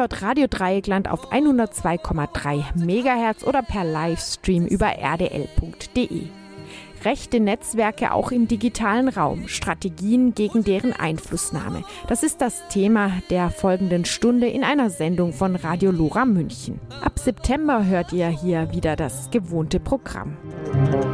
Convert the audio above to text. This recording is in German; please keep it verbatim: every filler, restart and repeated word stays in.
hört Radio Dreieckland auf hundertzwei Komma drei Megahertz oder per Livestream über r d l punkt d e. Rechte Netzwerke auch im digitalen Raum, Strategien gegen deren Einflussnahme. Das ist das Thema der folgenden Stunde in einer Sendung von Radio Lora München. Ab September hört ihr hier wieder das gewohnte Programm.